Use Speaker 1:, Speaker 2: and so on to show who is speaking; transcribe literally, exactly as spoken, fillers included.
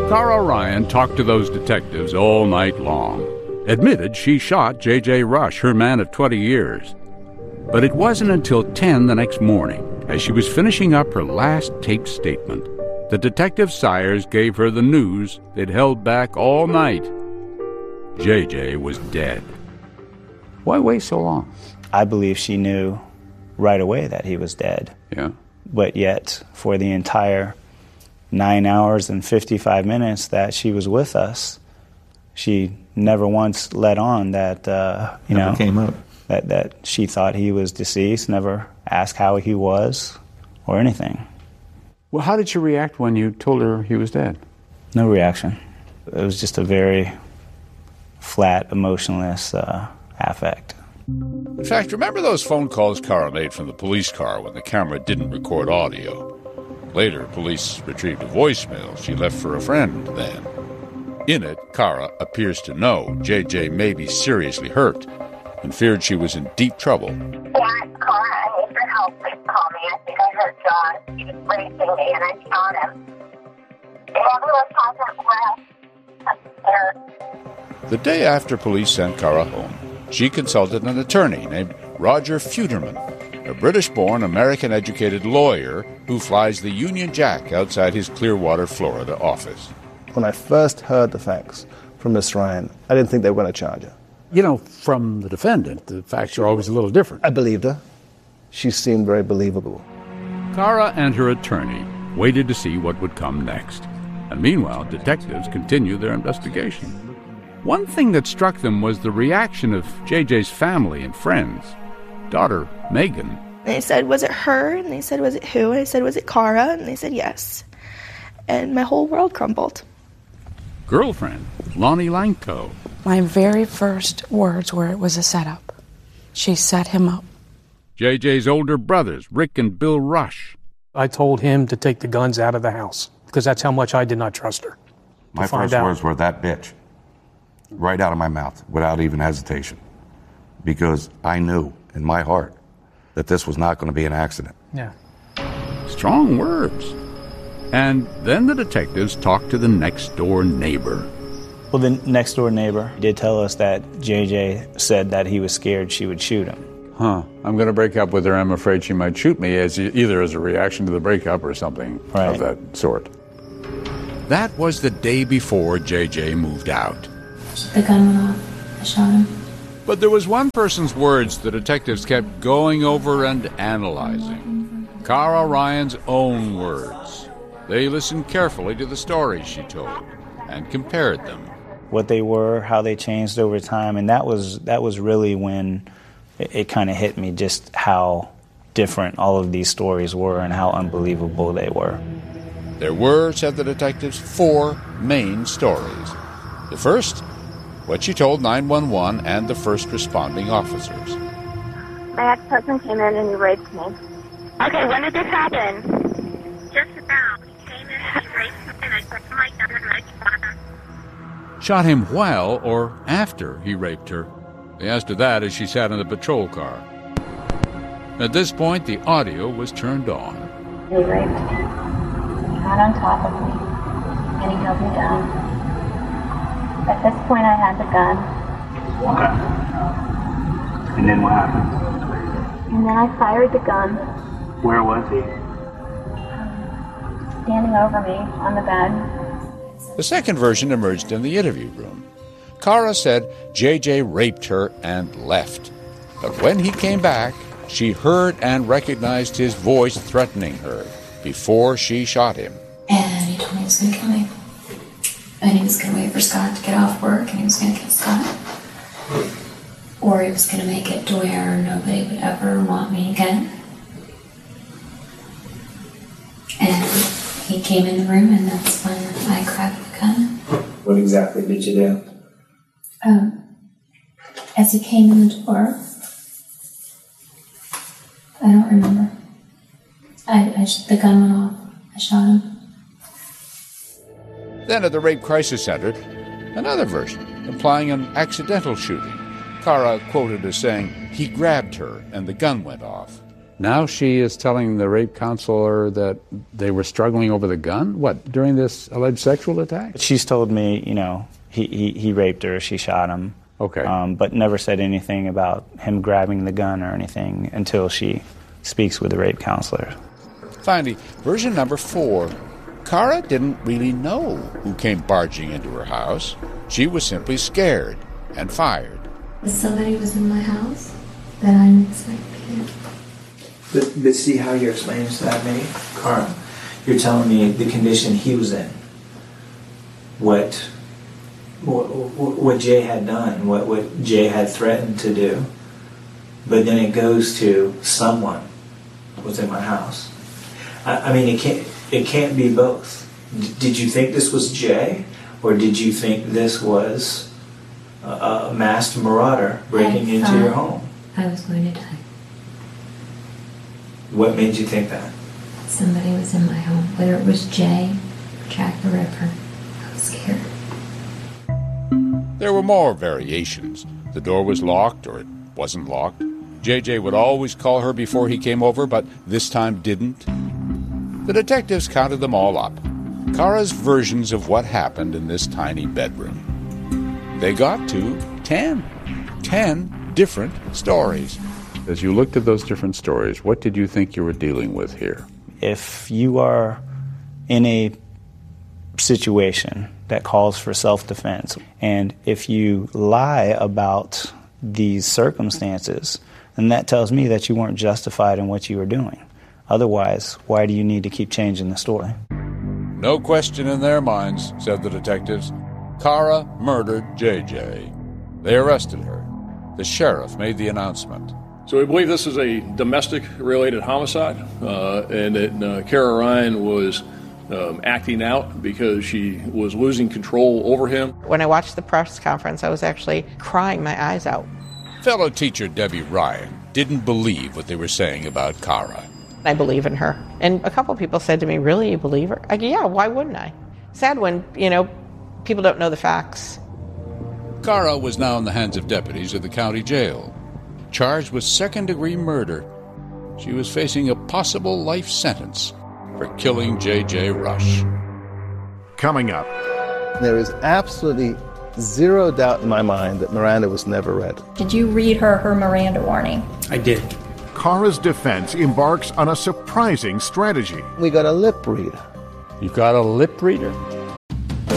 Speaker 1: Cara Ryan talked to those detectives all night long. Admitted she shot J J Rush, her man of twenty years. But it wasn't until ten the next morning, as she was finishing up her last taped statement, that Detective Sayers gave her the news they'd held back all night. J J was dead. Why wait so long?
Speaker 2: I believe she knew right away that he was dead.
Speaker 1: Yeah.
Speaker 2: But yet, for the entire nine hours and fifty-five minutes that she was with us, she never once let on that, uh, you
Speaker 3: never
Speaker 2: know,
Speaker 3: came up.
Speaker 2: That, that she thought he was deceased, never asked how he was or anything.
Speaker 1: Well, how did she react when you told her he was dead?
Speaker 2: No reaction. It was just a very flat, emotionless uh, affect.
Speaker 4: In fact, remember those phone calls Cara made from the police car when the camera didn't record audio? Later, police retrieved a voicemail she left for a friend then. In it, Cara appears to know J J may be seriously hurt and feared she was in deep trouble.
Speaker 5: Yeah, Cara, I need your help. Please call me. I think I hurt John. He was racing me and I shot him. Everyone has that breath.
Speaker 4: The day after police sent Cara home, she consulted an attorney named Roger Futerman, a British-born, American-educated lawyer who flies the Union Jack outside his Clearwater, Florida office.
Speaker 6: When I first heard the facts from Miss Ryan, I didn't think they were going to charge her.
Speaker 7: You know, from the defendant, the facts are always a little different.
Speaker 6: I believed her. She seemed very believable.
Speaker 1: Cara and her attorney waited to see what would come next. And meanwhile, detectives continued their investigation. One thing that struck them was the reaction of J J's family and friends. Daughter, Megan.
Speaker 8: They said, was it her? And they said, was it who? And I said, was it Cara? And they said, yes. And my whole world crumbled.
Speaker 1: Girlfriend, Lonnie Lanko.
Speaker 9: My very first words were it was a setup. She set him up.
Speaker 1: J J's older brothers, Rick and Bill Rush.
Speaker 7: I told him to take the guns out of the house because that's how much I did not trust her.
Speaker 3: My first out. words were, that bitch. Right out of my mouth, without even hesitation. Because I knew in my heart that this was not going to be an accident.
Speaker 7: Yeah.
Speaker 1: Strong words. And then the detectives talked to the next-door neighbor.
Speaker 2: Well, the next-door neighbor did tell us that J J said that he was scared she would shoot him.
Speaker 1: Huh. I'm going to break up with her. I'm afraid she might shoot me, as either as a reaction to the breakup or something right. of that sort. That was the day before J J moved out.
Speaker 9: The gun went off. I shot him.
Speaker 1: But there was one person's words the detectives kept going over and analyzing. Cara Ryan's own words. They listened carefully to the stories she told and compared them.
Speaker 2: What they were, how they changed over time, and that was that was really when it, it kind of hit me just how different all of these stories were and how unbelievable they were.
Speaker 4: There were, said the detectives, four main stories. The first, what she told nine one one and the first responding officers.
Speaker 5: My ex-husband came in and he raped me. Okay, when did this happen? Just about. He came in and he raped me and I took my gun and I shot him.
Speaker 1: Shot him while or after he raped her? They asked her that as she sat in the patrol car. At this point, the audio was turned on.
Speaker 5: He raped me. He got on top of me and he held me down. At this point, I had the gun.
Speaker 2: Okay. And then what happened?
Speaker 5: And then I fired the gun.
Speaker 2: Where was he?
Speaker 5: Standing over me on the bed.
Speaker 4: The second version emerged in the interview room. Cara said J J raped her and left. But when he came back, she heard and recognized his voice threatening her before she shot him.
Speaker 9: And he told me he was going to kill me. And he was going to wait for Scott to get off work, and he was going to kill Scott. Or he was going to make it to where nobody would ever want me again. And he came in the room, and that's when I grabbed the gun.
Speaker 2: What exactly did you do?
Speaker 9: Um, as he came in the door, I don't remember. I, I the gun went off. I shot him.
Speaker 4: Then at the Rape Crisis Center, another version, implying an accidental shooting. Cara quoted as saying, he grabbed her and the gun went off.
Speaker 1: Now she is telling the rape counselor that they were struggling over the gun? What, during this alleged sexual attack?
Speaker 2: She's told me, you know, he, he, he raped her, she shot him.
Speaker 1: Okay.
Speaker 2: Um, but never said anything about him grabbing the gun or anything until she speaks with the rape counselor.
Speaker 4: Finally, version number four. Cara didn't really know who came barging into her house. She was simply scared and fired.
Speaker 9: Somebody was in my house that I didn't expect.
Speaker 10: But, but see how you're explaining to that, May? Cara, you're telling me the condition he was in, what, what, what Jay had done, what, what Jay had threatened to do, but then it goes to someone was in my house. I, I mean, it can't, it can't be both. D- did you think this was Jay, or did you think this was a, a masked marauder breaking into your home?
Speaker 9: I was going to die.
Speaker 10: What made you think that?
Speaker 9: Somebody was in my home. Whether it was Jay or Jack the Ripper, I was scared.
Speaker 4: There were more variations. The door was locked, or it wasn't locked. J J would always call her before he came over, but this time didn't. The detectives counted them all up. Cara's versions of what happened in this tiny bedroom. They got to ten. Ten different stories.
Speaker 1: As you looked at those different stories, what did you think you were dealing with here?
Speaker 2: If you are in a situation that calls for self-defense, and if you lie about these circumstances, then that tells me that you weren't justified in what you were doing. Otherwise, why do you need to keep changing the story?
Speaker 4: No question in their minds, said the detectives. Cara murdered J J. They arrested her. The sheriff made the announcement.
Speaker 11: So we believe this is a domestic-related homicide, uh, and that uh, Cara Ryan was um, acting out because she was losing control over him.
Speaker 12: When I watched the press conference, I was actually crying my eyes out.
Speaker 4: Fellow teacher Debbie Ryan didn't believe what they were saying about Cara.
Speaker 12: I believe in her. And a couple of people said to me, really, you believe her? I go, yeah, why wouldn't I? Sad when, you know, people don't know the facts.
Speaker 4: Cara was now in the hands of deputies at the county jail, charged with second-degree murder. She was facing a possible life sentence for killing J J Rush.
Speaker 13: Coming up.
Speaker 6: There is absolutely zero doubt in my mind that Miranda was never read.
Speaker 14: Did you read her her Miranda warning?
Speaker 10: I did.
Speaker 13: Cara's defense embarks on a surprising strategy.
Speaker 6: We got a lip reader.
Speaker 1: You got a lip reader?